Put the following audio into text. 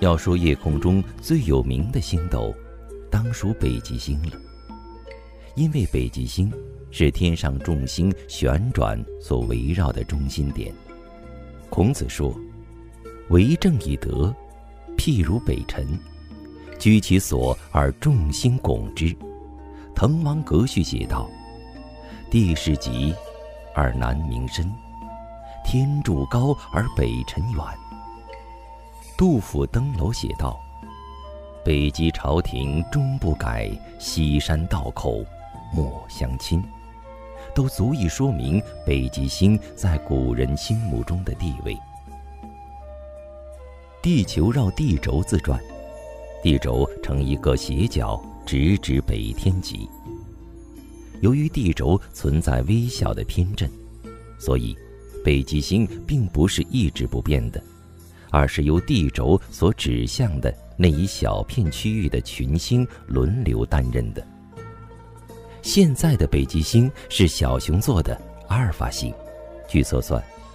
要说夜空中最有名的星斗，当属北极星了。因为北极星是天上众星旋转所围绕的中心点。孔子说：“为政以德，譬如北辰，居其所而众星拱之。”滕王阁序写道：“地势极而南溟深，天柱高而北辰远。”杜甫登楼写道：“北极朝廷终不改，西山道口莫相侵。”都足以说明北极星在古人心目中的地位。地球绕地轴自转，地轴呈一个斜角，直指北天极。由于地轴存在微小的偏振，所以北极星并不是一直不变的，而是由地轴所指向的那一小片区域的群星轮流担任的。现在的北极星是小熊座的阿尔法星，据测算